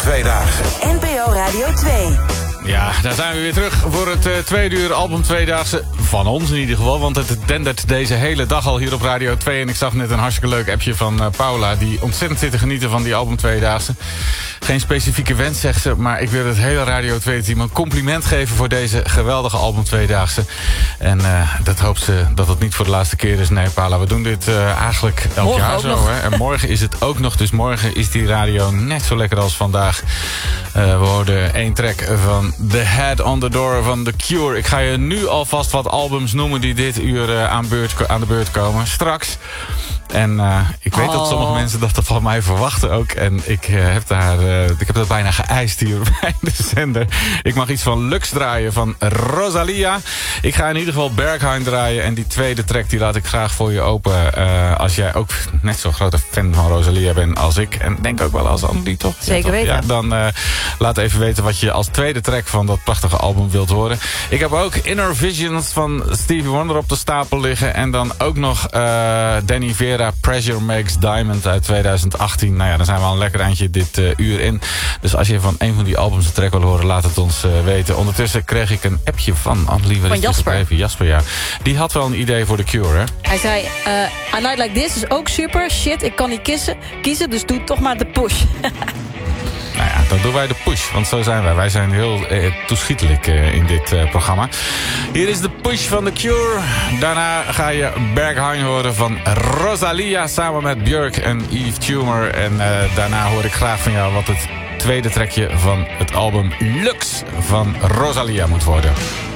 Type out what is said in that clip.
Tweedaagse. NPO Radio 2. Ja, daar zijn we weer terug voor het tweede uur album Tweedaagse. Van ons in ieder geval, want het dendert deze hele dag al hier op Radio 2. En ik zag net een hartstikke leuk appje van Paula, die ontzettend zit te genieten van die album Tweedaagse. Geen specifieke wens, zegt ze, maar ik wil het hele Radio 2-team een compliment geven voor deze geweldige album Tweedaagse. En dat hoopt ze dat het niet voor de laatste keer is. Nee, Paula, we doen dit eigenlijk elk morgen jaar zo. Hè? En morgen is het ook nog, dus morgen is die radio net zo lekker als vandaag. We hoorden 1 track van The Head on the Door van The Cure. Ik ga je nu alvast wat albums noemen die dit uur aan de beurt komen. Straks. En ik weet dat sommige mensen dat van mij verwachten ook. En ik heb dat bijna geëist hier bij de zender. Ik mag iets van Lux draaien van Rosalia. Ik ga in ieder geval Berghain draaien. En die tweede track die laat ik graag voor je open. Als jij ook net zo'n grote fan van Rosalia bent als ik. En denk ook wel als Andy, toch? Zeker weten. Ja, dan laat even weten wat je als tweede track van dat prachtige album wilt horen. Ik heb ook Inner Visions van Stevie Wonder op de stapel liggen. En dan ook nog Danny Vera, Pressure Makes Diamond uit 2018. Nou ja, dan zijn we al een lekker eindje dit uur in. Dus als je van een van die albums een track wil horen, laat het ons weten. Ondertussen kreeg ik een appje van Annelie. Van Jasper. Jasper, ja. Die had wel een idee voor The Cure, hè? Hij zei, A Night Like This is ook super. Shit, ik kan niet kiezen, dus doe toch maar de push. Nou ja, dan doen wij de push, want zo zijn wij. Wij zijn heel toeschietelijk in dit programma. Hier is de push van The Cure. Daarna ga je Berghain horen van Rosalia samen met Björk en Yves Tumor. En daarna hoor ik graag van jou wat het tweede trackje van het album Lux van Rosalia moet worden.